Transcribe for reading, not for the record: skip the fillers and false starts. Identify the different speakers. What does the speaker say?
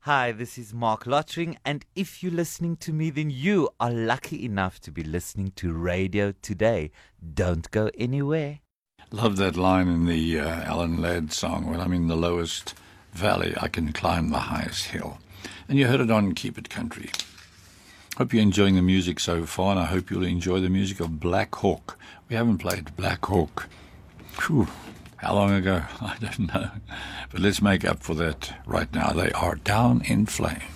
Speaker 1: Hi, this is Mark Lottering, and if you're listening to me, then you are lucky enough to be listening to Radio Today. Don't go anywhere.
Speaker 2: Love that line in the Alan Ladd song, when I'm in the lowest valley, I can climb the highest hill. And you heard it on Keep It Country. Hope you're enjoying the music so far, and I hope you'll enjoy the music of Black Hawk. We haven't played Black Hawk. Whew, how long ago? I don't know. But let's make up for that right now. They are Down in Flames.